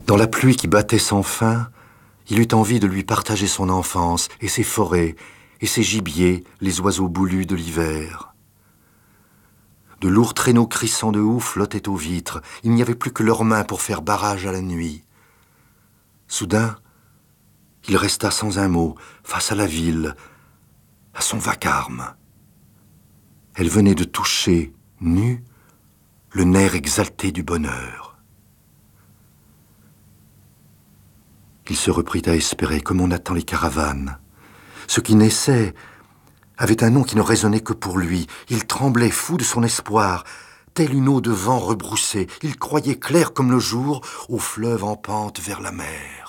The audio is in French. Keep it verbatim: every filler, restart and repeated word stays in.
Dans la pluie qui battait sans fin, il eut envie de lui partager son enfance et ses forêts et ses gibiers, les oiseaux boulus de l'hiver. De lourds traîneaux crissants de houx flottaient aux vitres. Il n'y avait plus que leurs mains pour faire barrage à la nuit. Soudain, il resta sans un mot, face à la ville, à son vacarme. Elle venait de toucher, nue, le nerf exalté du bonheur. Il se reprit à espérer comme on attend les caravanes. Ce qui naissait avait un nom qui ne résonnait que pour lui. Il tremblait fou de son espoir, telle une eau de vent rebroussée. Il croyait clair comme le jour au fleuve en pente vers la mer.